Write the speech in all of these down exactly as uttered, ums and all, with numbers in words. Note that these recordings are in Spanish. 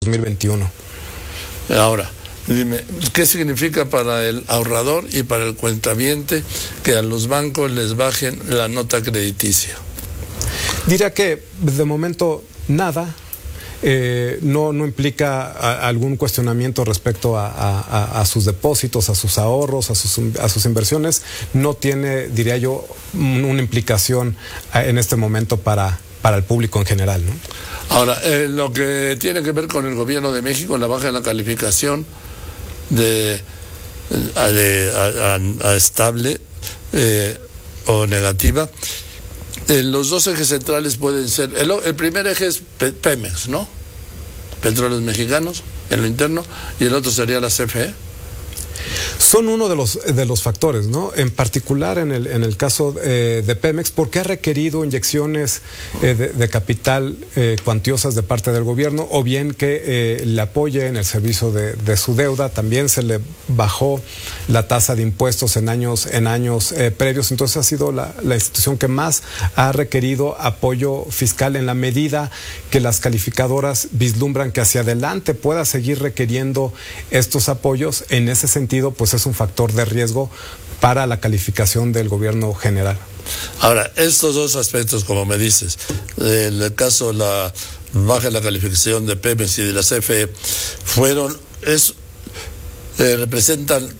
mil veintiuno. Ahora, dime, ¿qué significa para el ahorrador y para el cuentaviente que a los bancos les bajen la nota crediticia? Diría que de momento nada. Eh, no, no implica a, algún cuestionamiento respecto a, a, a sus depósitos, a sus ahorros, a sus, a sus inversiones. No tiene, diría yo, una implicación en este momento para, para el público en general, ¿no? Ahora, eh, lo que tiene que ver con el gobierno de México, la baja en la calificación de, a, de, a, a, a estable eh, o negativa. Eh, los dos ejes centrales pueden ser, el, el primer eje es Pemex, ¿no? Petróleos Mexicanos, en lo interno, y el otro sería la C F E. Son uno de los, de los factores, ¿no? En particular en el, en el caso eh, de Pemex, porque ha requerido inyecciones eh, de, de capital eh, cuantiosas de parte del gobierno, o bien que eh, le apoye en el servicio de, de su deuda. También se le bajó la tasa de impuestos en años, en años eh, previos. Entonces ha sido la, la institución que más ha requerido apoyo fiscal, en la medida que las calificadoras vislumbran que hacia adelante pueda seguir requiriendo estos apoyos. En ese sentido, pues es un factor de riesgo para la calificación del gobierno general. Ahora, estos dos aspectos, como me dices, en el caso de la baja en la calificación de Pemex y de la C F E, fueron, es, eh, representan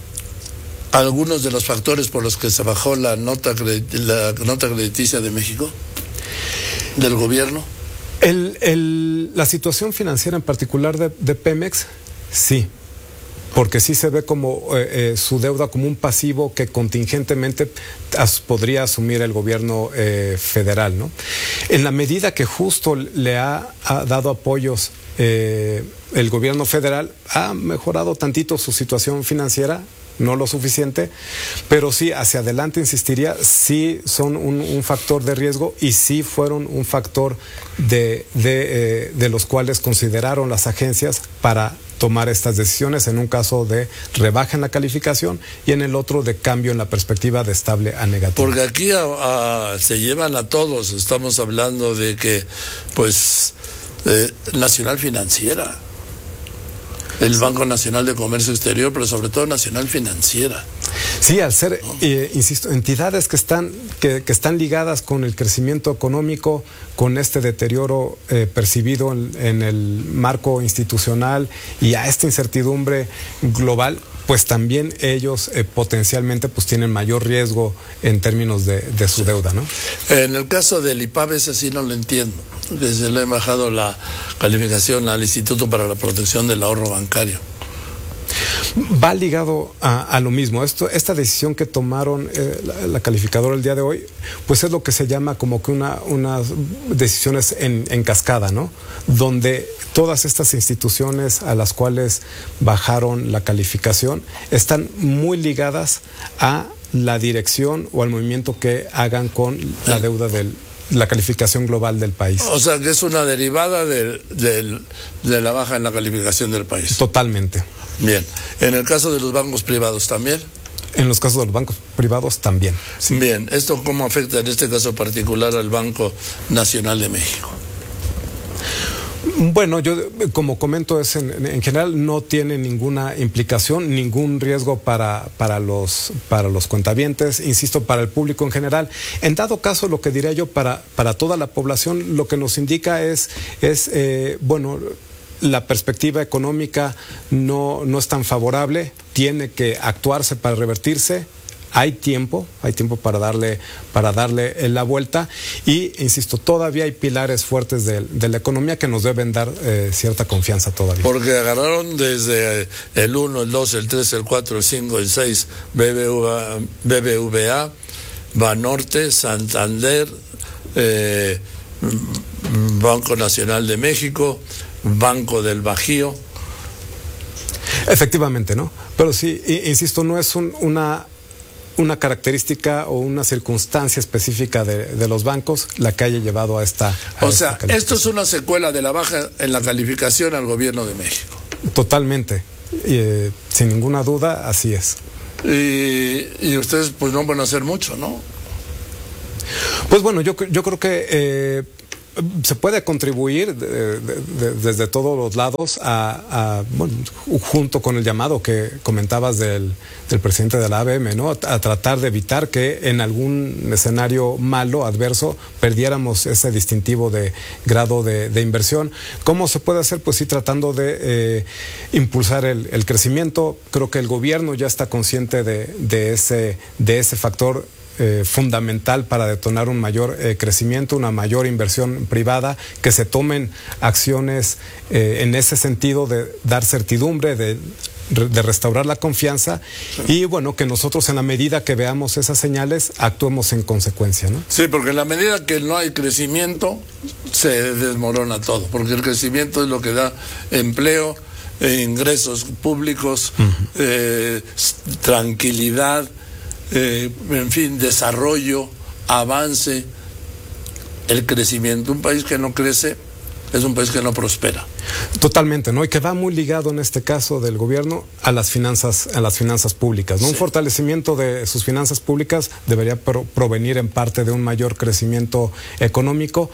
algunos de los factores por los que se bajó la nota, la nota crediticia de México, del gobierno. El, el, la situación financiera en particular de, de Pemex, sí. Porque sí se ve como eh, eh, su deuda como un pasivo que contingentemente as, podría asumir el gobierno eh, federal, ¿no? En la medida que justo le ha, ha dado apoyos eh, el gobierno federal, ha mejorado tantito su situación financiera, no lo suficiente, pero sí, hacia adelante, insistiría, sí son un, un factor de riesgo y sí fueron un factor de, de, eh, de los cuales consideraron las agencias para tomar estas decisiones, en un caso de rebaja en la calificación y en el otro de cambio en la perspectiva de estable a negativo. Porque aquí a, a, se llevan a todos, estamos hablando de que, pues, eh, Nacional Financiera, el Banco Nacional de Comercio Exterior, pero sobre todo Nacional Financiera. Sí, al ser, eh, insisto, entidades que están, que, que están ligadas con el crecimiento económico, con este deterioro eh, percibido en, en el marco institucional y a esta incertidumbre global, pues también ellos eh, potencialmente pues tienen mayor riesgo en términos de, de su deuda, ¿no? En el caso del I P A B, ese sí no lo entiendo. Desde le he bajado la calificación al Instituto para la Protección del Ahorro Bancario. Va ligado a, a lo mismo. Esto, esta decisión que tomaron eh, la, la calificadora el día de hoy, pues es lo que se llama como que una, unas decisiones en, en cascada, ¿no? Donde todas estas instituciones a las cuales bajaron la calificación están muy ligadas a la dirección o al movimiento que hagan con la deuda del la calificación global del país. O sea, que es una derivada de, de, de la baja en la calificación del país. Totalmente. Bien. En el caso de los bancos privados también. En los casos de los bancos privados también. Sí. Bien. ¿Esto cómo afecta en este caso particular al Banco Nacional de México? Bueno, yo como comento, es en, en general no tiene ninguna implicación, ningún riesgo para, para, los, para los cuentavientes, insisto, para el público en general. En dado caso, lo que diría yo para, para toda la población, lo que nos indica es, es eh, bueno, la perspectiva económica no, no es tan favorable, tiene que actuarse para revertirse. Hay tiempo, hay tiempo para darle, para darle la vuelta y, insisto, todavía hay pilares fuertes de, de la economía que nos deben dar eh, cierta confianza todavía. Porque agarraron desde el uno, el dos, el tres, el cuatro, el cinco, el seis, B B V A, Banorte, Santander, eh, Banco Nacional de México, Banco del Bajío. Efectivamente, ¿no? Pero sí, insisto, no es un, una... una característica o una circunstancia específica de, de los bancos la que haya llevado a esta a O sea, esta esto es una secuela de la baja en la calificación al gobierno de México. Totalmente, y, eh, sin ninguna duda, así es. Y, y ustedes pues no van a hacer mucho, ¿no? Pues bueno, yo, yo creo que eh, se puede contribuir de, de, de, desde todos los lados a, a bueno, junto con el llamado que comentabas del, del presidente de la A B M, ¿no? A, a tratar de evitar que en algún escenario malo, adverso, perdiéramos ese distintivo de grado de, de inversión. ¿Cómo se puede hacer? Pues sí, tratando de eh, impulsar el, el crecimiento. Creo que el gobierno ya está consciente de, de, ese, de ese factor Eh, fundamental para detonar un mayor eh, crecimiento, una mayor inversión privada, que se tomen acciones eh, en ese sentido de dar certidumbre, de, de restaurar la confianza, y bueno, que nosotros en la medida que veamos esas señales actuemos en consecuencia, ¿no? Sí, porque en la medida que no hay crecimiento se desmorona todo, porque el crecimiento es lo que da empleo, eh, ingresos públicos, uh-huh. eh, tranquilidad, Eh, en fin, desarrollo, avance, el crecimiento. Un país que no crece es un país que no prospera. Totalmente, ¿no? Y que va muy ligado en este caso del gobierno a las finanzas, a las finanzas públicas, ¿no? Sí. Un fortalecimiento de sus finanzas públicas debería pro- provenir en parte de un mayor crecimiento económico.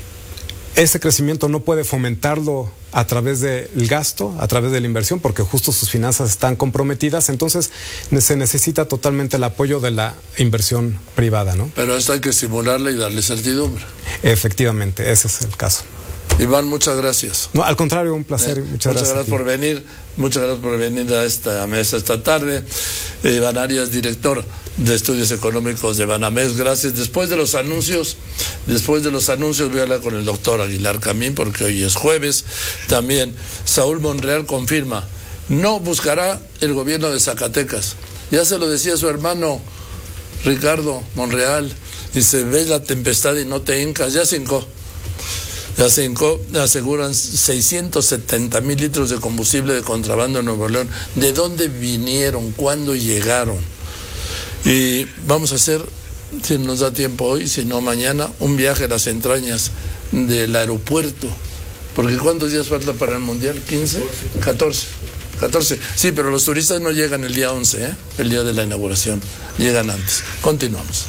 Ese crecimiento no puede fomentarlo a través del gasto, a través de la inversión, porque justo sus finanzas están comprometidas. Entonces se necesita totalmente el apoyo de la inversión privada, ¿no? Pero esto hay que estimularla y darle certidumbre. Efectivamente, ese es el caso. Iván, muchas gracias. No, al contrario, un placer. Eh, muchas, muchas gracias, gracias por venir. Muchas gracias por venir a esta mesa esta tarde. Eh, Iván Arias, director de Estudios Económicos de Banamex. Gracias. Después de los anuncios, después de los anuncios voy a hablar con el doctor Aguilar Camín, porque hoy es jueves. También Saúl Monreal confirma, no buscará el gobierno de Zacatecas. Ya se lo decía su hermano Ricardo Monreal. Dice, ves la tempestad y no te hincas. Ya se hincó. Ya se hincó, aseguran seiscientos setenta mil litros de combustible de contrabando en Nuevo León. ¿De dónde vinieron? ¿Cuándo llegaron? Y vamos a hacer, si nos da tiempo hoy, si no mañana, un viaje a las entrañas del aeropuerto. Porque ¿cuántos días falta para el Mundial? ¿quince? ¿catorce? catorce. Sí, pero los turistas no llegan el día once, ¿eh? El día de la inauguración. Llegan antes. Continuamos.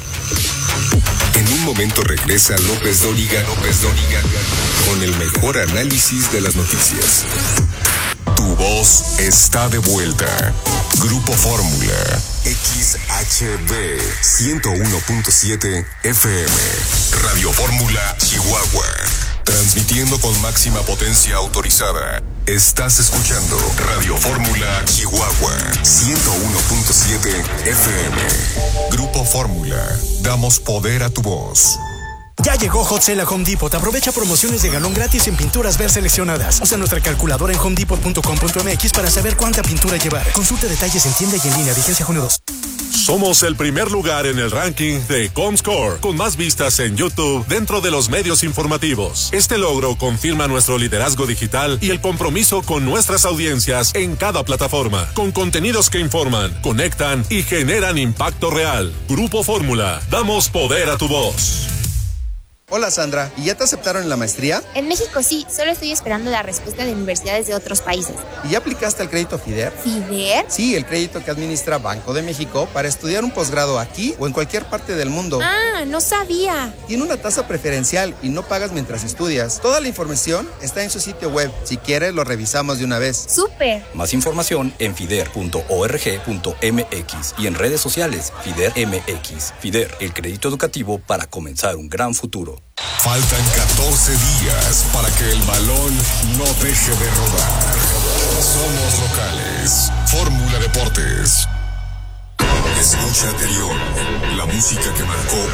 En un momento regresa López Dóriga, López Dóriga, con el mejor análisis de las noticias. Tu voz está de vuelta. Grupo Fórmula. X H B ciento uno punto siete F M. Radio Fórmula Chihuahua. Transmitiendo con máxima potencia autorizada. Estás escuchando Radio Fórmula Chihuahua ciento uno punto siete F M. Grupo Fórmula. Damos poder a tu voz. Ya llegó Hot Sale a Home Depot. Aprovecha promociones de galón gratis en pinturas Ver seleccionadas. Usa nuestra calculadora en home depot punto com punto m x para saber cuánta pintura llevar. Consulta detalles en tienda y en línea. Vigencia junio dos. Somos el primer lugar en el ranking de Comscore, con más vistas en YouTube dentro de los medios informativos. Este logro confirma nuestro liderazgo digital y el compromiso con nuestras audiencias en cada plataforma, con contenidos que informan, conectan y generan impacto real. Grupo Fórmula, damos poder a tu voz. Hola Sandra, ¿y ya te aceptaron en la maestría? En México sí, solo estoy esperando la respuesta de universidades de otros países. ¿Y ya aplicaste al crédito FIDER? ¿FIDER? Sí, el crédito que administra Banco de México para estudiar un posgrado aquí o en cualquier parte del mundo. Ah, no sabía. Tiene una tasa preferencial y no pagas mientras estudias. Toda la información está en su sitio web. Si quieres, lo revisamos de una vez. ¡Súper! Más información en fider punto org punto m x y en redes sociales FIDER M X. FIDER, el crédito educativo para comenzar un gran futuro. Faltan catorce días para que el balón no deje de rodar. Somos locales. Fórmula Deportes. Escucha anterior. La música que marcó